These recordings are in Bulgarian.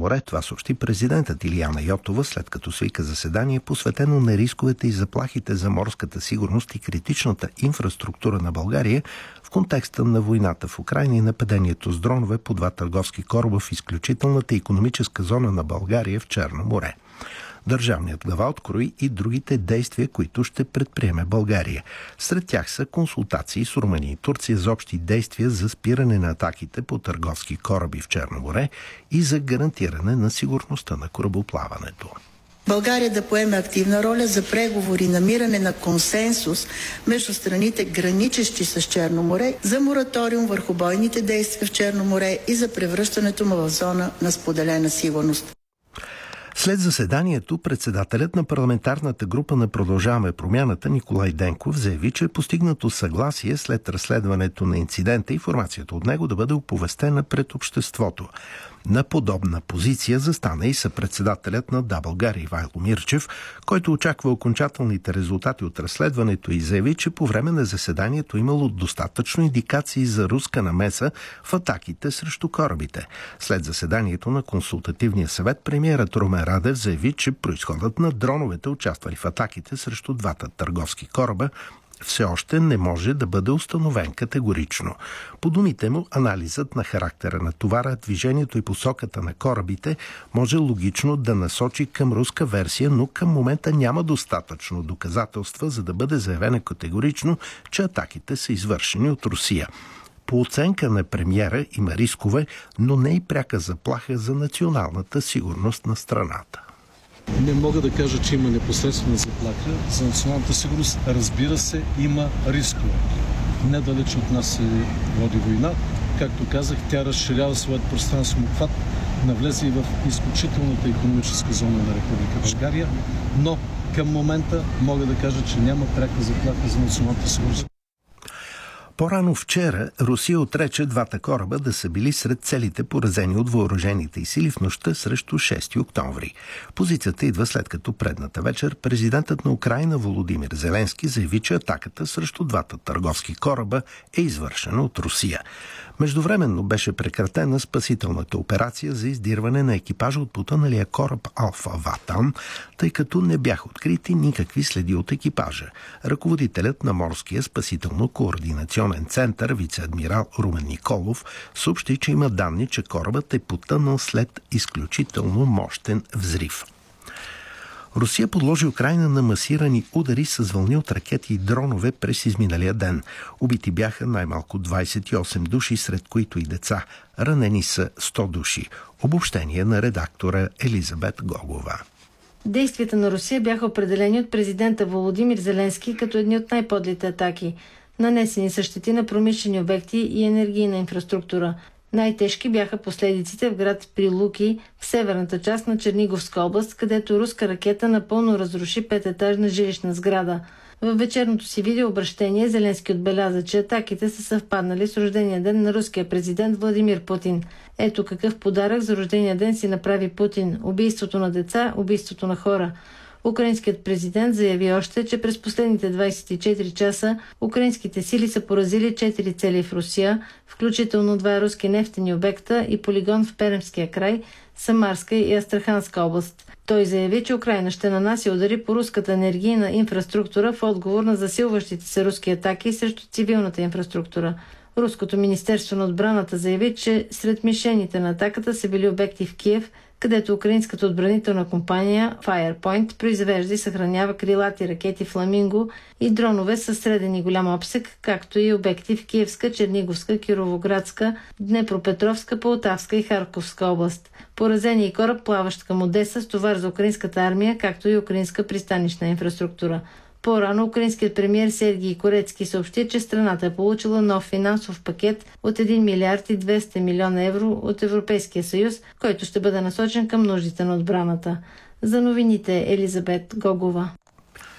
море. Това съобщи президентът Илияна Йотова, след като свика заседание, посветено на рисковете и заплахите за морската сигурност и критичната инфраструктура на България в контекста на войната в Украйна и нападението с дронове по 2 търговски кораба в изключителната икономическа зона на България в Черно море. Държавният глава открои и другите действия, които ще предприеме България. Сред тях са консултации с Румъния и Турция за общи действия за спиране на атаките по търговски кораби в Черно море и за гарантиране на сигурността на корабоплаването. България да поеме активна роля за преговори, намиране на консенсус между страните, граничещи с Черно море, за мораториум върху бойните действия в Черно море и за превръщането му в зона на споделена сигурност. След заседанието, председателят на парламентарната група на Продължаваме промяната Николай Денков заяви, че е постигнато съгласие след разследването на инцидента информацията от него да бъде оповестена пред обществото. На подобна позиция застана и съпредседателят на Да, България Ивайло Мирчев, който очаква окончателните резултати от разследването и заяви, че по време на заседанието имало достатъчно индикации за руска намеса в атаките срещу корабите. След заседанието на консултативния съвет, премиерът Румен Радев заяви, че произходът на дроновете, участвали в атаките срещу 2 търговски кораба, все още не може да бъде установен категорично. По думите му, анализът на характера на товара, движението и посоката на корабите може логично да насочи към руска версия, но към момента няма достатъчно доказателства, за да бъде заявено категорично, че атаките са извършени от Русия. По оценка на премиера има рискове, но не и пряка заплаха за националната сигурност на страната. Не мога да кажа, че има непосредствена заплаха за националната сигурност. Разбира се, има рискове. Недалеч от нас се води война. Както казах, тя разширява своят пространствен обхват, навлезе и в изключителната икономическа зона на Република България, но към момента мога да кажа, че няма пряка заплаха за националната сигурност. По-рано вчера Русия отрече 2 кораба да са били сред целите поразени от въоръжените й сили в нощта срещу 6 октомври. Позицията идва след като предната вечер президентът на Украйна Володимир Зеленски заяви, че атаката срещу 2 търговски кораба е извършена от Русия. Междувременно беше прекратена спасителната операция за издирване на екипажа от потъналия кораб Алфа Ватан, тъй като не бяха открити никакви следи от екипажа. Ръководителят на Морския спасително-координационен център, вице-адмирал Румен Николов, съобщи, че има данни, че корабът е потънал след изключително мощен взрив. Русия подложи Украйна на масирани удари с вълни от ракети и дронове през изминалия ден. Убити бяха най-малко 28 души, сред които и деца. Ранени са 100 души. Обобщение на редактора Елизабет Гогова. Действията на Русия бяха определени от президента Володимир Зеленски като едни от най-подлите атаки. Нанесени са щети на промишлени обекти и енергийна инфраструктура. Най-тежки бяха последиците в град Прилуки, в северната част на Черниговска област, където руска ракета напълно разруши 5-етажна жилищна сграда. В вечерното си видеообращение Зеленски отбеляза, че атаките са съвпаднали с рождения ден на руския президент Владимир Путин. Ето какъв подарък за рождения ден си направи Путин – убийството на деца, убийството на хора. Украинският президент заяви още, че през последните 24 часа украинските сили са поразили 4 цели в Русия, включително 2 руски нефтени обекта и полигон в Пермския край, Самарска и Астраханска област. Той заяви, че Украйна ще нанася удари по руската енергийна инфраструктура в отговор на засилващите се руски атаки срещу цивилната инфраструктура. Руското министерство на отбраната заяви, че сред мишените на атаката са били обекти в Киев, където украинската отбранителна компания Firepoint произвежда и съхранява крилати ракети Фламинго и дронове със среден и голям обсег, както и обекти в Киевска, Черниговска, Кировоградска, Днепропетровска, Полтавска и Харковска област. Поразен и кораб, плаващ към Одеса с товар за украинската армия, както и украинска пристанищна инфраструктура. По-рано украинският премиер Сергий Корецки съобщи, че страната е получила нов финансов пакет от 1 милиард и 200 милиона евро от Европейския съюз, който ще бъде насочен към нуждите на отбраната. За новините Елизабет Гогова.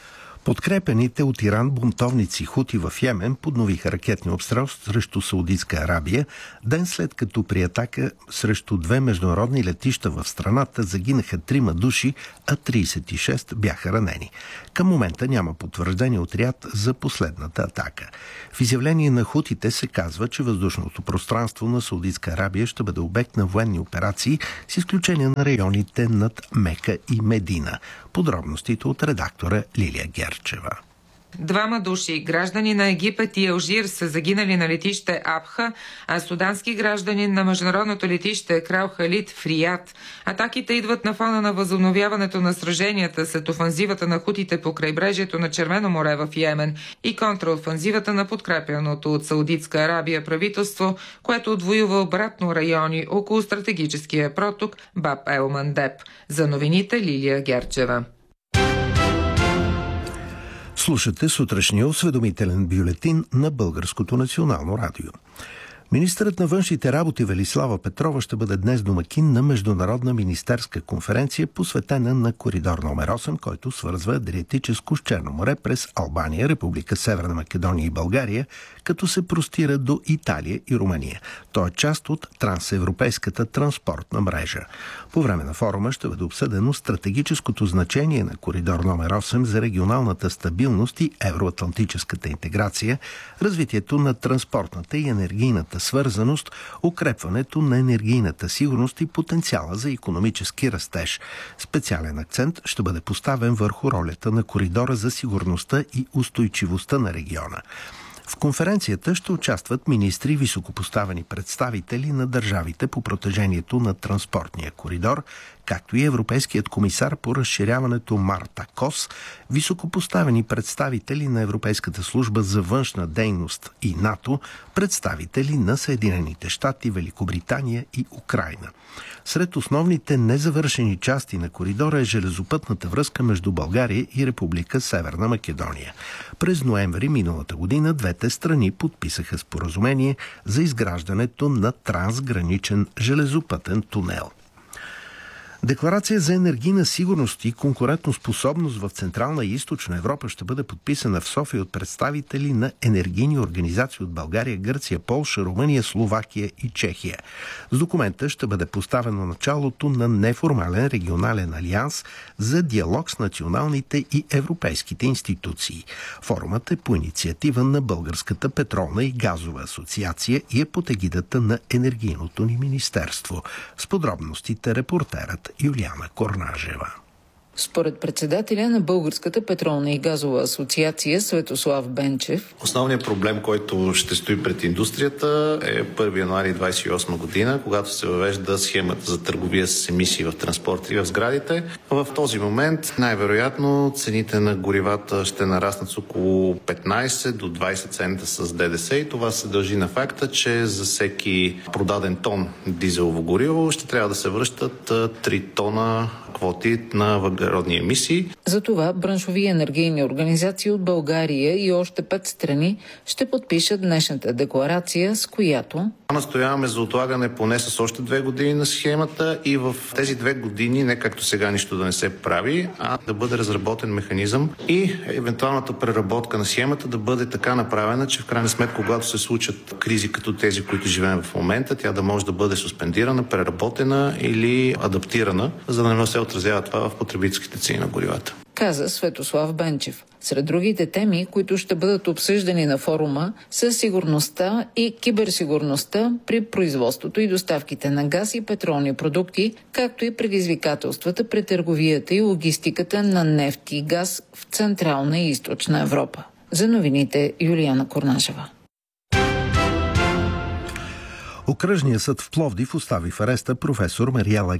Подкрепените от Иран бунтовници хути в Йемен подновиха ракетни обстрелства срещу Саудитска Арабия, ден след като при атака срещу 2 международни летища в страната загинаха 3 души, а 36 бяха ранени. Към момента няма потвърждение от Риад за последната атака. В изявление на хутите се казва, че въздушното пространство на Саудитска Арабия ще бъде обект на военни операции, с изключение на районите над Мека и Медина. Подробностите от редактора Лилия Герчева. 2 души, граждани на Египет и Алжир, са загинали на летище Абха, а судански гражданин на международното летище Крал Халид в Риад. Атаките идват на фона на възобновяването на сраженията след офанзивата на хутите по крайбрежието на Червено море в Йемен и контраофанзивата на подкрепяното от Саудитска Арабия правителство, което отвоюва обратно райони около стратегическия проток Баб ел Мандеб. За новините Лилия Герчева. Слушате сутрешния осведомителен бюлетин на Българското национално радио. Министърът на външните работи Велислава Петрова ще бъде днес домакин на международна министерска конференция, посветена на коридор номер 8, който свързва Адриатическо с Черно море през Албания, Република Северна Македония и България, като се простира до Италия и Румъния. Той е част от трансевропейската транспортна мрежа. По време на форума ще бъде обсъдено стратегическото значение на коридор номер 8 за регионалната стабилност и евроатлантическата интеграция, развитието на транспортната и енергийната свързаност, укрепването на енергийната сигурност и потенциала за икономически растеж. Специален акцент ще бъде поставен върху ролята на коридора за сигурността и устойчивостта на региона. В конференцията ще участват министри и високопоставени представители на държавите по протежението на транспортния коридор, както и Европейският комисар по разширяването Марта Кос, високопоставени представители на Европейската служба за външна дейност и НАТО, представители на Съединените щати, Великобритания и Украйна. Сред основните незавършени части на коридора е железопътната връзка между България и Република Северна Македония. През ноември миналата година двете страни подписаха споразумение за изграждането на трансграничен железопътен тунел. Декларация за енергийна сигурност и конкурентоспособност в Централна и Източна Европа ще бъде подписана в София от представители на енергийни организации от България, Гърция, Полша, Румъния, Словакия и Чехия. С документа ще бъде поставено началото на неформален регионален алианс за диалог с националните и европейските институции. Форумът е по инициатива на Българската петролна и газова асоциация и е под егидата на Енергийното ни министерство. С подробностите репортерът Юлиана Корнажева. Според председателя на Българската петролна и газова асоциация Светослав Бенчев, основният проблем, който ще стои пред индустрията е 1 януари 2028 година, когато се въвежда схемата за търговия с емисии в транспорта и в сградите. В този момент най-вероятно цените на горивата ще нараснат с около 15 до 20 цента с ДДС и това се дължи на факта, че за всеки продаден тон дизелово гориво ще трябва да се връщат 3 тона квоти на въглеродни емисии. Затова браншови енергийни организации от България и още 5 страни ще подпишат днешната декларация, с която настояваме за отлагане поне с още 2 години на схемата и в тези 2 години не както сега нищо да не се прави, а да бъде разработен механизъм и евентуалната преработка на схемата да бъде така направена, че в крайна сметка, когато се случат кризи като тези, които живеем в момента, тя да може да бъде суспендирана, преработена или адаптирана, за да не се отразява това в потребителските цени на горивата. Каза Светослав Бенчев. Сред другите теми, които ще бъдат обсъждани на форума, са сигурността и киберсигурността при производството и доставките на газ и петролни продукти, както и предизвикателствата при търговията и логистиката на нефт и газ в Централна и Източна Европа. За новините Юлиана Корнашева. Окръжният съд в Пловдив остави в ареста професор Мариела